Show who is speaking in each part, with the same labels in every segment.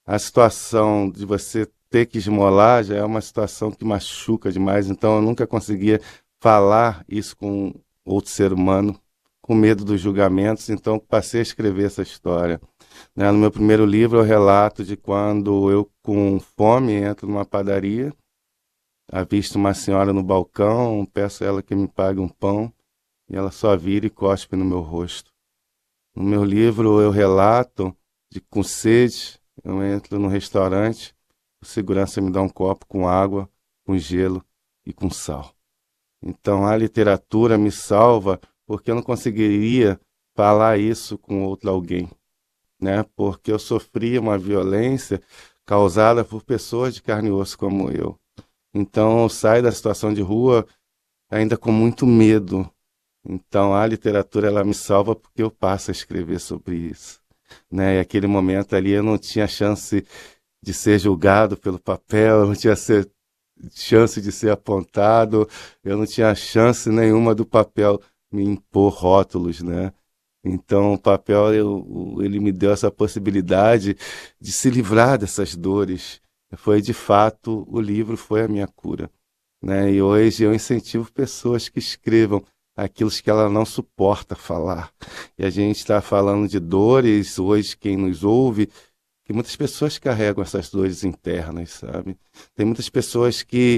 Speaker 1: a situação de você ter que esmolar já é uma situação que machuca demais, então eu nunca conseguia falar isso com outro ser humano, com medo dos julgamentos, então passei a escrever essa história. Né? No meu primeiro livro eu relato de quando eu, com fome, entro numa padaria, avisto uma senhora no balcão, peço a ela que me pague um pão, e ela só vira e cospe no meu rosto. No meu livro eu relato de com sede, eu entro no restaurante, o segurança me dá um copo com água, com gelo e com sal. Então a literatura me salva porque eu não conseguiria falar isso com outro alguém, né? Porque eu sofria uma violência causada por pessoas de carne e osso como eu. Então eu saio da situação de rua ainda com muito medo. Então a literatura ela me salva porque eu passo a escrever sobre isso, né? E aquele momento ali eu não tinha chance de ser julgado pelo papel, eu não tinha chance de ser apontado, eu não tinha chance nenhuma do papel me impor rótulos, né? Então o papel ele me deu essa possibilidade de se livrar dessas dores. Foi de fato o livro foi a minha cura, né? E hoje eu incentivo pessoas que escrevam aquilo que ela não suporta falar. E a gente está falando de dores hoje, quem nos ouve, que muitas pessoas carregam essas dores internas, sabe? Tem muitas pessoas que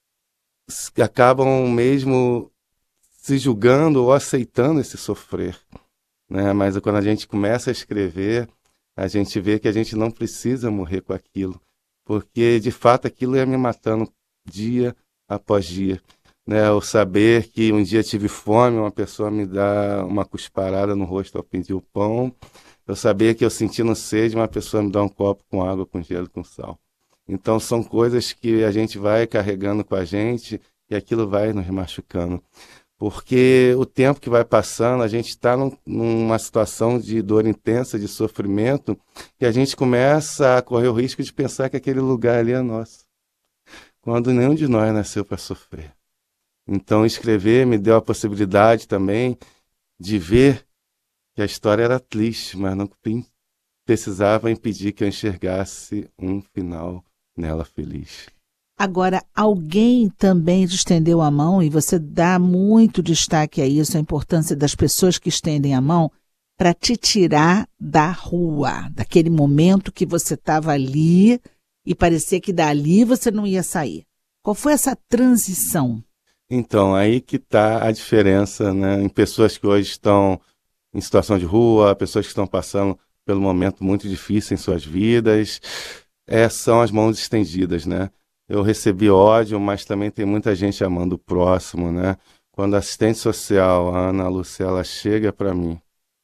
Speaker 1: acabam mesmo se julgando ou aceitando esse sofrer, né? Mas quando a gente começa a escrever, a gente vê que a gente não precisa morrer com aquilo, porque de fato aquilo ia me matando dia após dia, né? O saber que um dia tive fome, uma pessoa me dá uma cusparada no rosto ao pedir o pão, eu saber que eu sentindo sede, uma pessoa me dá um copo com água, com gelo, com sal. Então são coisas que a gente vai carregando com a gente e aquilo vai nos machucando. Porque o tempo que vai passando, a gente está numa situação de dor intensa, de sofrimento, e a gente começa a correr o risco de pensar que aquele lugar ali é nosso, quando nenhum de nós nasceu para sofrer. Então, escrever me deu a possibilidade também de ver que a história era triste, mas não precisava impedir que eu enxergasse um final nela feliz.
Speaker 2: Agora, alguém também te estendeu a mão e você dá muito destaque a isso, a importância das pessoas que estendem a mão para te tirar da rua, daquele momento que você estava ali e parecia que dali você não ia sair. Qual foi essa transição?
Speaker 1: Então, aí que está a diferença, né, em pessoas que hoje estão em situação de rua, pessoas que estão passando pelo momento muito difícil em suas vidas, são as mãos estendidas, né? Eu recebi ódio, mas também tem muita gente amando o próximo, né? Quando a assistente social, a Ana Lúcia, ela chega para mim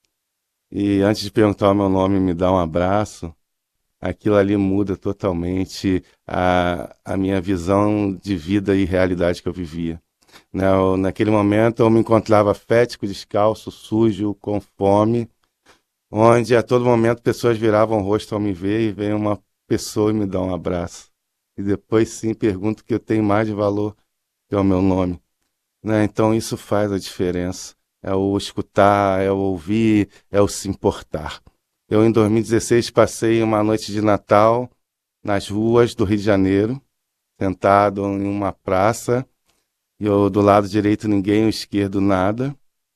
Speaker 1: e antes de perguntar o meu nome me dá um abraço, aquilo ali muda totalmente a minha visão de vida e realidade que eu vivia. Né? Naquele momento eu me encontrava fético, descalço, sujo, com fome, onde a todo momento pessoas viravam o rosto ao me ver e vem uma pessoa e me dá um abraço. E depois sim pergunto o que eu tenho mais de valor, que é o meu nome. Né? Então isso faz a diferença. É o escutar, é o ouvir, é o se importar. Eu em 2016 passei uma noite de Natal nas ruas do Rio de Janeiro, sentado em uma praça, e eu do lado direito ninguém, o esquerdo nada,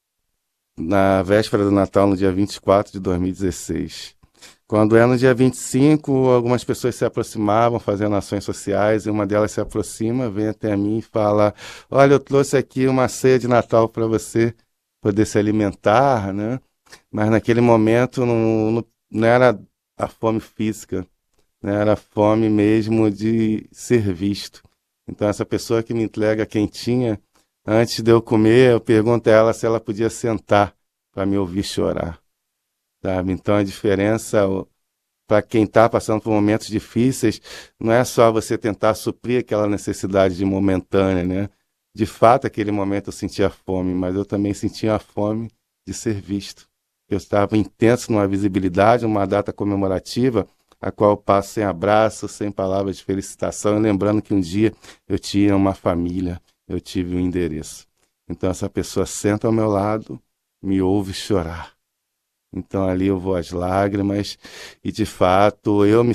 Speaker 1: na véspera do Natal, no dia 24 de 2016. Quando é no dia 25, algumas pessoas se aproximavam fazendo ações sociais, e uma delas se aproxima, vem até mim e fala: Olha, eu trouxe aqui uma ceia de Natal para você poder se alimentar, né? Mas naquele momento não era a fome física, né? Era a fome mesmo de ser visto. Então, essa pessoa que me entrega quentinha, antes de eu comer, eu pergunto a ela se ela podia sentar para me ouvir chorar, sabe? Então, a diferença para quem está passando por momentos difíceis não é só você tentar suprir aquela necessidade de momentânea, né? De fato, aquele momento eu sentia fome, mas eu também sentia a fome de ser visto. Eu estava intenso numa visibilidade, numa data comemorativa, a qual eu passo sem abraço, sem palavras de felicitação, e lembrando que um dia eu tinha uma família, eu tive um endereço. Então essa pessoa senta ao meu lado, me ouve chorar. Então ali eu vou às lágrimas e de fato eu me